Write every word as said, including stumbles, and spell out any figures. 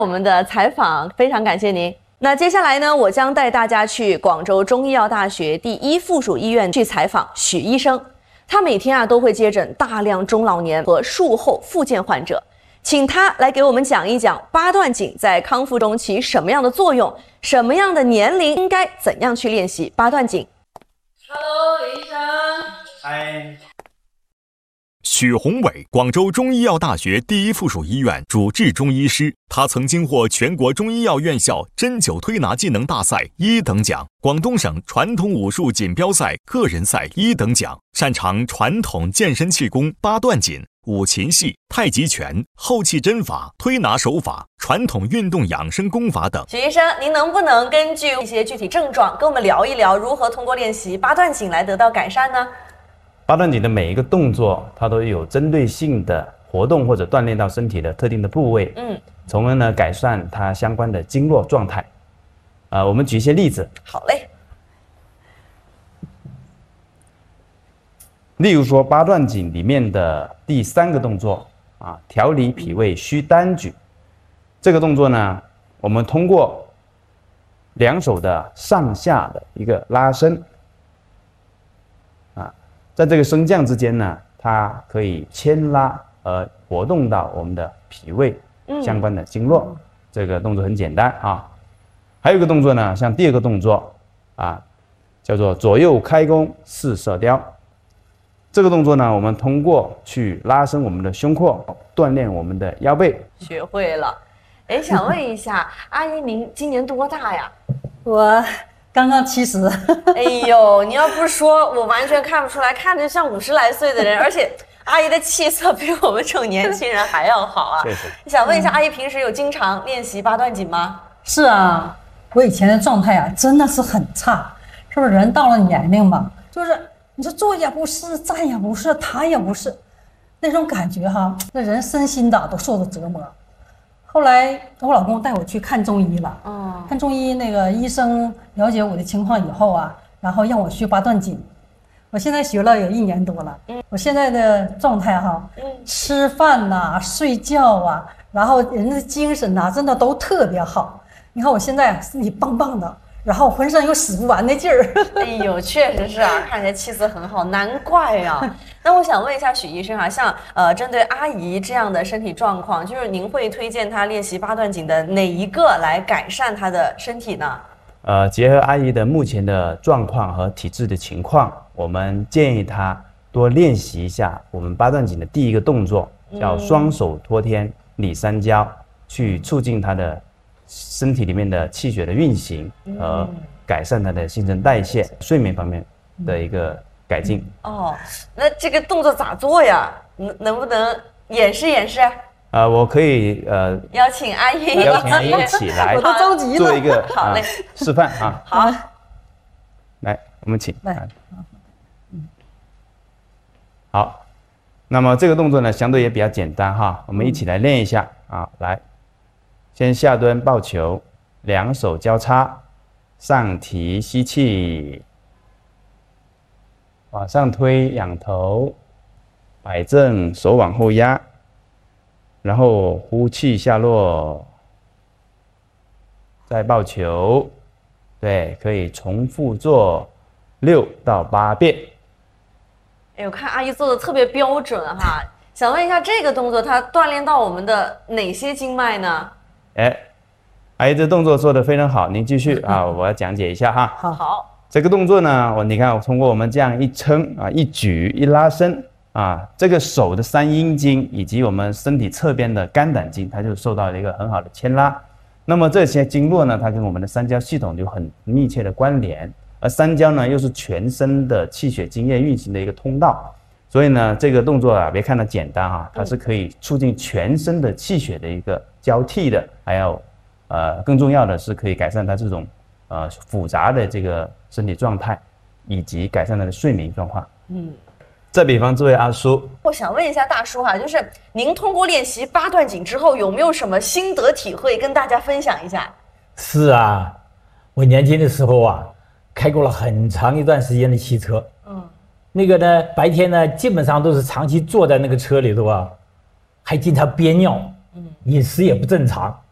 我们的采访，非常感谢您。那接下来呢，我将带大家去广州中医药大学第一附属医院去采访许医生。他每天啊都会接诊大量中老年和术后复健患者，请他来给我们讲一讲八段锦在康复中起什么样的作用，什么样的年龄应该怎样去练习八段锦。Hello， 李医生。 嗨。 许宏伟，广州中医药大学第一附属医院主治中医师，他曾经获全国中医药院校针灸推拿技能大赛一等奖、广东省传统武术锦标赛个人赛一等奖，擅长传统健身气功、八段锦、五禽戏、太极拳、后气针法、推拿手法、传统运动养生功法等。 许医生，您能不能根据一些具体症状跟我们聊一聊，如何通过练习八段锦来得到改善呢？ 八段锦的每一个动作，它都有针对性的活动或者锻炼到身体的特定的部位，嗯，从而呢改善它相关的经络状态。啊、呃，我们举一些例子。 好嘞。 例如说八段锦里面的第三个动作啊，调理脾胃虚单举。这个动作呢，我们通过两手的上下的一个拉伸。在这个升降之间呢，它可以牵拉而活动到我们的脾胃相关的经络。嗯、这个动作很简单啊。还有一个动作呢，像第二个动作啊，叫做左右开弓四射雕。这个动作呢，我们通过去拉伸我们的胸廓，锻炼我们的腰背。 学会了。哎，想问一下，阿姨您今年多大呀？ 我。刚刚七十， 哎呦，你要不说，我完全看不出来，看着像五十来岁的人，而且阿姨的气色比我们这种年轻人还要好啊。 确实。 想问一下，阿姨平时有经常练习八段锦吗？ 是啊，我以前的状态啊，真的是很差，是不是？人到了年龄嘛，就是你说坐也不是，站也不是，躺也不是，那种感觉哈，那人身心的都受着折磨。后来我老公带我去看中医了，哦，看中医那个医生了解我的情况以后啊，然后让我学八段锦，我现在学了有一年多了，嗯，我现在的状态哈，嗯，吃饭呐、啊、睡觉啊，然后人的精神呐、啊，真的都特别好。你看我现在身体棒棒的，然后浑身有使不完的劲儿。 哎呦，确实是啊，看起来气色很好，难怪啊。那我想问一下许医生啊，像呃针对阿姨这样的身体状况，就是您会推荐她练习八段锦的哪一个来改善她的身体呢？ 呃，结合阿姨的目前的状况和体质的情况，我们建议她多练习一下我们八段锦的第一个动作，叫双手托天理三焦，嗯、去促进她的身体里面的气血的运行和改善她的新陈代谢、睡眠方面的一个改进。 哦，那这个动作咋做呀？能能不能演示演示？ 呃，我可以呃邀请阿姨， 邀请阿姨一起来， 我都着急了， 做一个好嘞、 呃、示范啊。 好， 来，我们请来。 好，那么这个动作呢，相对也比较简单哈，我们一起来练一下啊。来，先下蹲抱球，两手交叉，上提吸气。往上推，仰头，摆正，手往后压，然后呼气下落，再抱球，对，可以重复做六到八遍。 哎，我看阿姨做的特别标准哈，想问一下这个动作它锻炼到我们的哪些经脉呢？ 哎，阿姨这动作做得非常好，您继续啊，我要讲解一下哈。 好。好。 这个动作呢，我你看，我通过我们这样一撑啊，一举一拉伸啊，这个手的三阴经以及我们身体侧边的肝胆经，它就受到了一个很好的牵拉。那么这些经络呢，它跟我们的三焦系统有很密切的关联，而三焦呢又是全身的气血津液运行的一个通道，所以呢，这个动作啊，别看它简单啊，它是可以促进全身的气血的一个交替的，还有呃更重要的是可以改善它这种呃复杂的这个身体状态，以及改善他的睡眠状况。嗯，再比方这位阿叔， 我想问一下大叔哈，就是您通过练习八段锦之后，有没有什么心得体会跟大家分享一下？ 是啊，我年轻的时候啊，开过了很长一段时间的汽车。嗯，那个呢，白天呢，基本上都是长期坐在那个车里头啊，还经常憋尿，嗯，饮食也不正常。